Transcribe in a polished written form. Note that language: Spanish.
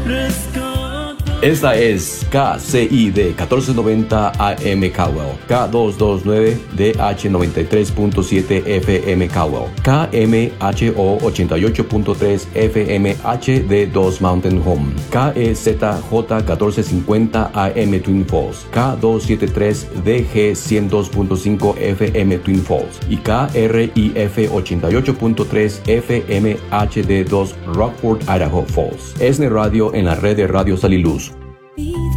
Esta es KCID 1490 AM Caldwell, K229 DH 93.7 FM Caldwell, KMHO 88.3 FM HD2 Mountain Home, KEZJ 1450 AM Twin Falls, K273 DG 102.5 FM Twin Falls y KRIF 88.3 FM HD2 Rockford, Idaho Falls. ESNE Radio en la red de Radio Saliluz.